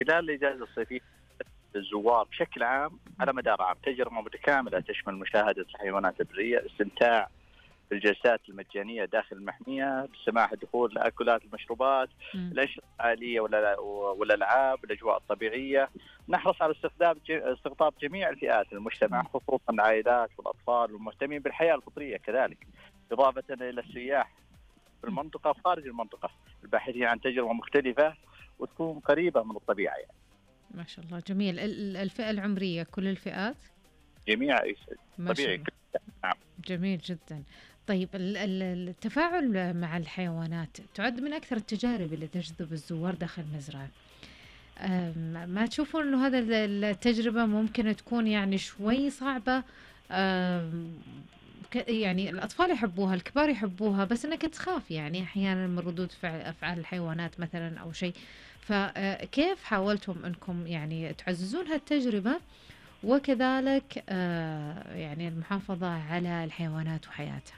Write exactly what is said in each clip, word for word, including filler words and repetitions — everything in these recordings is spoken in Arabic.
خلال الإجازة الصيفية للزوار بشكل عام على مدار عام تجربة متكاملة تشمل مشاهدة الحيوانات البرية، الاستمتاع بالجلسات المجانية داخل المحمية، بسماح الدخول لأكلات المشروبات، مم. الأنشطة العائلية ولا- والألعاب، الأجواء الطبيعية. نحرص على استخدام ج- استقطاب جميع الفئات المجتمع، خصوصا العائلات والأطفال والمهتمين بالحياة الفطرية كذلك، إضافة إلى السياح في مم. المنطقة وخارج المنطقة الباحثين عن تجربة مختلفة وتكون قريبة من الطبيعة يعني. ما شاء الله جميل. ال- ال- الفئة العمرية كل الفئات؟ جميع ما شاء طبيعي. الله نعم. جميل جدا. طيب ال- ال- التفاعل مع الحيوانات تعد من أكثر التجارب اللي تجذب الزوار داخل المزرعة. أم، ما تشوفون إنه هذا ال- التجربة ممكن تكون يعني شوي صعبة؟ أم، ك- يعني الأطفال يحبوها، الكبار يحبوها، بس إنك تخاف يعني أحيانا من ردود فعل أفعال الحيوانات مثلا أو شيء. فكيف حاولتم أنكم يعني تعززون هالتجربة وكذلك آه، يعني المحافظة على الحيوانات وحياتها؟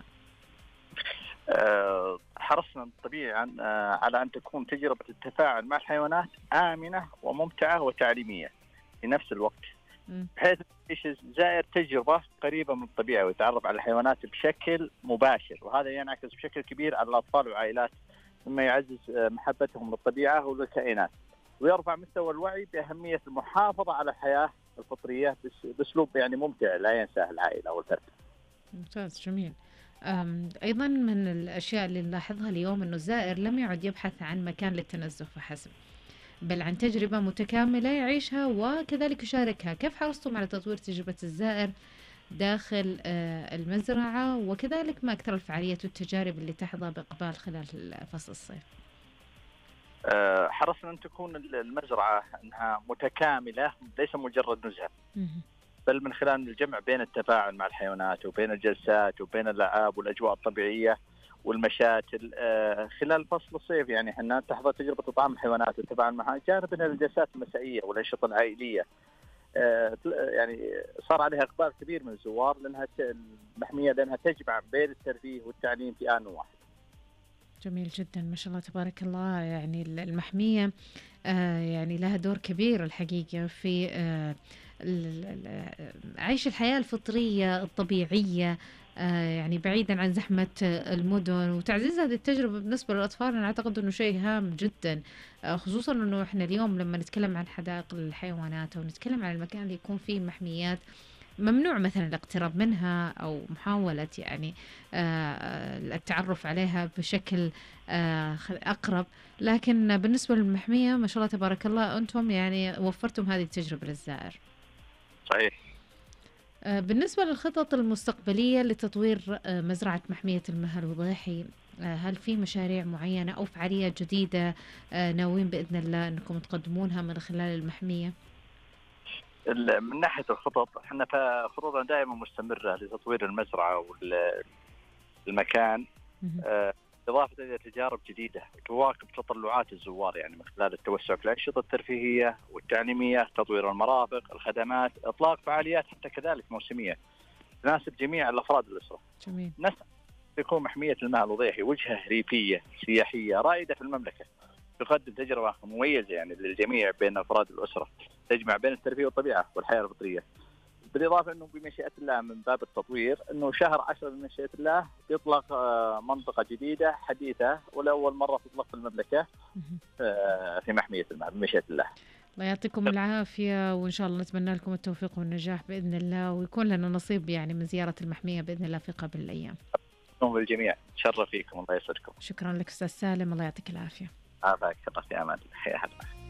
آه، حرصنا طبيعا آه، على أن تكون تجربة التفاعل مع الحيوانات آمنة وممتعة وتعليمية في نفس الوقت، مم. بحيث يعيش الزائر تجربة قريبة من الطبيعة ويتعرف على الحيوانات بشكل مباشر، وهذا ينعكس بشكل كبير على الأطفال والعائلات، مما يعزز آه، محبتهم للطبيعة وللكائنات، ويرفع مستوى الوعي بأهمية المحافظة على الحياة الفطرية بس- بأسلوب يعني ممتع لا ينساه العائلة أو الفرد. ممتاز جميل. أم، أيضا من الأشياء اللي نلاحظها اليوم أنه الزائر لم يعد يبحث عن مكان للتنزه فحسب، بل عن تجربة متكاملة يعيشها وكذلك يشاركها. كيف حرصتم على تطوير تجربة الزائر داخل آه، المزرعة، وكذلك ما أكثر الفعاليات والتجارب اللي تحظى بإقبال خلال فصل الصيف؟ آه، حرصنا أن تكون المزرعة أنها متكاملة، ليس مجرد نزهة، مهم. بل من خلال الجمع بين التفاعل مع الحيوانات وبين الجلسات وبين الألعاب والأجواء الطبيعية والمشاتل. آه، خلال فصل الصيف يعني احنا تحظى تجربة طعام الحيوانات والتفاعل معها جانبا الجلسات المسائية والأنشطة العائلية. آه، يعني صار عليها إقبال كبير من الزوار لأنها ت- المحمية لأنها تجمع بين الترفيه والتعليم في آن واحد. جميل جدا ما شاء الله تبارك الله. يعني المحمية آه، يعني لها دور كبير الحقيقة في آه، ال- ال- عيش الحياة الفطرية الطبيعية، آه، يعني بعيدا عن زحمة آه، المدن، وتعزيز هذه التجربة بالنسبة للأطفال أنا أعتقد أنه شيء هام جدا. آه، خصوصا أنه إحنا اليوم لما نتكلم عن حدائق الحيوانات أو نتكلم عن المكان اللي يكون فيه محميات، ممنوع مثلا الاقتراب منها أو محاولة يعني آه، التعرف عليها بشكل آه، خ- أقرب. لكن بالنسبة للمحمية ما شاء الله تبارك الله أنتم يعني وفرتم هذه التجربة للزائر. صحيح. آه، بالنسبة للخطط المستقبلية لتطوير آه، مزرعة محمية المها الوضيحي، آه، هل في مشاريع معينة أو فعاليات جديدة آه، ناويين بإذن الله أنكم تقدمونها من خلال المحمية؟ ال- من ناحية الخطط احنا خططنا دائما مستمرة لتطوير المزرعة والمكان، مهم. آه، إضافة إلى تجارب جديدة تواكب تطلعات الزوار، يعني من خلال التوسع في الأنشطة الترفيهية والتعليمية، تطوير المرافق، الخدمات، إطلاق فعاليات حتى كذلك موسمية تناسب جميع الأفراد الأسرة. جميل. نسعى تكون محمية الماء الوضيحي وجهة ريفية سياحية رائدة في المملكة، تقدم تجربة مميزة يعني للجميع بين أفراد الأسرة، تجمع بين الترفيه والطبيعة والحياة الفطرية. بالإضافة أنه بمشيئة الله من باب التطوير أنه شهر عشرة بمشيئة الله يطلق آه، منطقة جديدة حديثة ولأول مرة تطلق في المملكة مهم. آه، في محمية الماء بمشيئة الله. الله يعطيكم العافية، وإن شاء الله نتمنى لكم التوفيق والنجاح بإذن الله، ويكون لنا نصيب يعني من زيارة المحمية بإذن الله في قبل الأيام. شكرا للجميع، تشرف فيكم، الله يسعدكم. شكرا لك أستاذ سالم، الله يعطيك العافية. عافاك الله، في أمان الله. يا هلا.